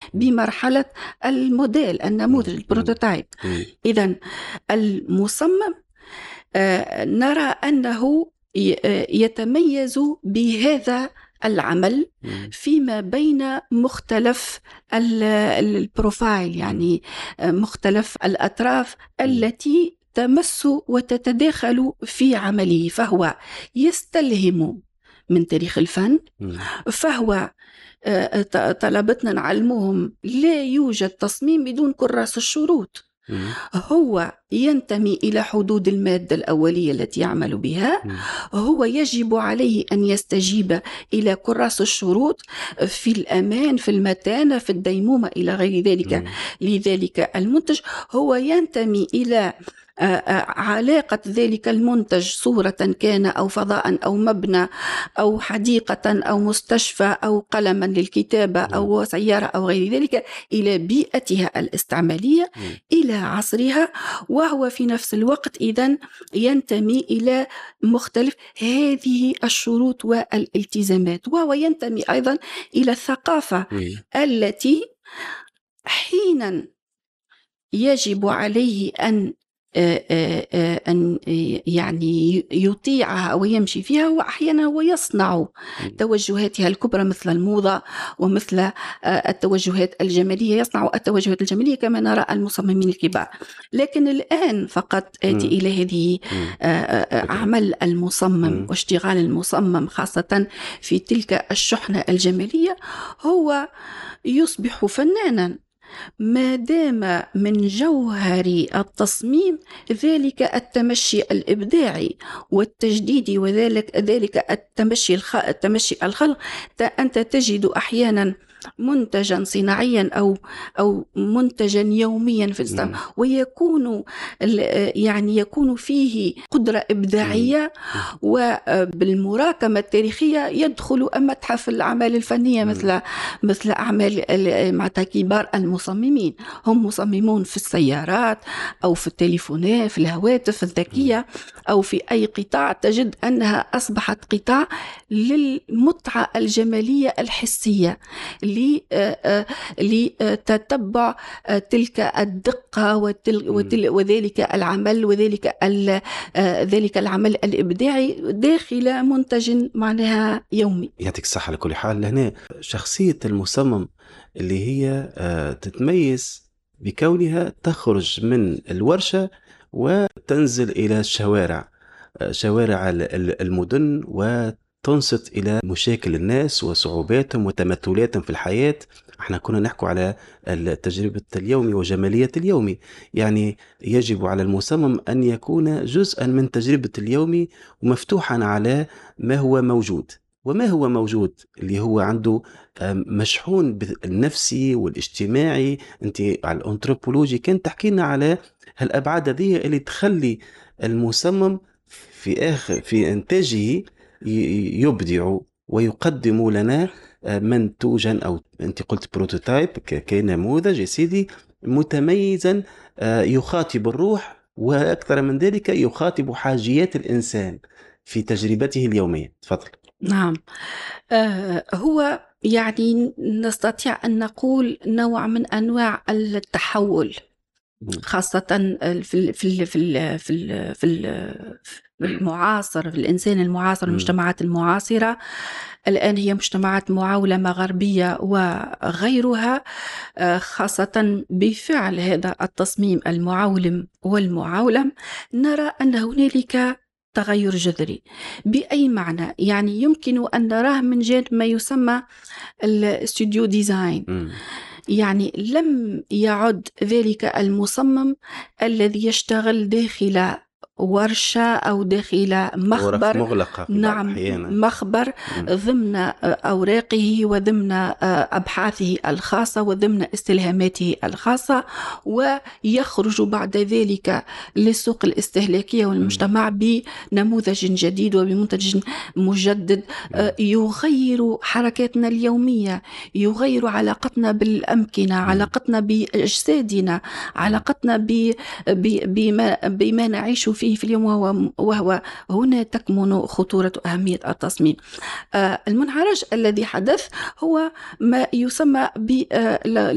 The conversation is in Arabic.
بمرحلة الموديل، النموذج، البروتوتايب. إذن المصمم نرى أنه يتميز بهذا العمل فيما بين مختلف البروفايل، يعني مختلف الأطراف التي تمس وتتداخل في عمله. فهو يستلهم من تاريخ الفن، فهو طلبتنا نعلموهم لا يوجد تصميم بدون كراس الشروط. هو ينتمي إلى حدود المادة الأولية التي يعمل بها. هو يجب عليه أن يستجيب إلى كراس الشروط في الأمان، في المتانة، في الديمومة، إلى غير ذلك. لذلك المنتج هو ينتمي إلى علاقة ذلك المنتج، صورة كان أو فضاء أو مبنى أو حديقة أو مستشفى أو قلما للكتابة أو سيارة أو غير ذلك، إلى بيئتها الاستعمالية، إلى عصرها. وهو في نفس الوقت إذن ينتمي إلى مختلف هذه الشروط والالتزامات. وهو ينتمي أيضا إلى الثقافة التي حينا يجب عليه أن يعني يطيعها ويمشي فيها، وأحيانا هو يصنع توجهاتها الكبرى مثل الموضة ومثل التوجهات الجمالية، يصنع التوجهات الجمالية كما نرى المصممين الكبار. لكن الآن فقط آتي إلى هذه عمل المصمم واشتغال المصمم خاصة في تلك الشحنة الجمالية. هو يصبح فنانا ما دام من جوهر التصميم ذلك التمشي الإبداعي والتجديد، وذلك التمشي الخلق. أنت تجد أحيانا منتجا صناعيا أو منتجا يوميا في الإسلام، ويكون يعني يكون فيه قدرة إبداعية، وبالمراكمة التاريخية يدخل متحف الأعمال الفنية مثل أعمال مع كبار المصممين. هم مصممون في السيارات أو في التليفونات، في الهواتف الذكية، أو في أي قطاع تجد أنها أصبحت قطاع للمتعة الجمالية الحسية، لتتبع تلك الدقة وذلك العمل ذلك العمل الإبداعي داخل منتج معناها يومي. يعطيك الصحة. لكل حال هنا شخصية المصمم اللي هي تتميز بكونها تخرج من الورشة وتنزل إلى شوارع المدن، وتنصت إلى مشاكل الناس وصعوباتهم وتمثلاتهم في الحياة. احنا كنا نحكي على التجربة اليومي وجمالية اليومي، يعني يجب على المصمم أن يكون جزءا من تجربة اليومي ومفتوحا على ما هو موجود. وما هو موجود اللي هو عنده مشحون بالنفسي والاجتماعي. انت على الانثروبولوجي كنت تحكينا على هالأبعاد هذه اللي تخلي المصمم في إنتاجه يبدع ويقدم لنا منتوجا، أو أنت قلت بروتوتايب كنموذج يا سيدي متميزا يخاطب الروح، وأكثر من ذلك يخاطب حاجيات الإنسان في تجربته اليومية. تفضل. نعم. هو يعني نستطيع أن نقول نوع من أنواع التحول، خاصة في المعاصر، في الإنسان المعاصر، المجتمعات المعاصرة الآن هي مجتمعات معولمة غربية وغيرها، خاصة بفعل هذا التصميم المعولم والمعولم نرى أن هنالك تغير جذري. بأي معنى؟ يعني يمكن أن نراه من جانب ما يسمى الاستوديو ديزاين. يعني لم يعد ذلك المصمم الذي يشتغل داخل ورشة أو داخل مخبر مغلقة. نعم، مخبر ضمن أوراقه وضمن أبحاثه الخاصة وضمن استلهاماته الخاصة، ويخرج بعد ذلك للسوق الاستهلاكية والمجتمع بنموذج جديد وبمنتج مجدد يغير حركاتنا اليومية، يغير علاقتنا بالأمكنة، علاقتنا بأجسادنا، علاقتنا بما نعيش فيه في اليوم، وهو هنا تكمن خطورة أهمية التصميم. المنعرج الذي حدث هو ما يسمى